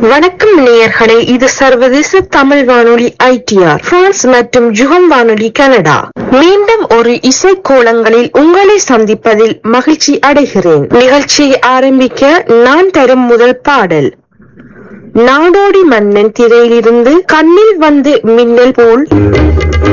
வணக்கம் நேயர்களே, இது சர்வதேச தமிழ் வானொலி ITR பிரான்ஸ் மற்றும் ஜுகம் வானொலி கனடா. மீண்டும் ஒரு இசைக்கோலங்களில் உங்களை சந்திப்பதில் மகிழ்ச்சி அடைகிறேன். நிகழ்ச்சியை ஆரம்பிக்க நான் தரும் முதல் பாடல் நாடோடி மன்னன் திரையிலிருந்து கண்ணில் வந்து மின்னல் போல்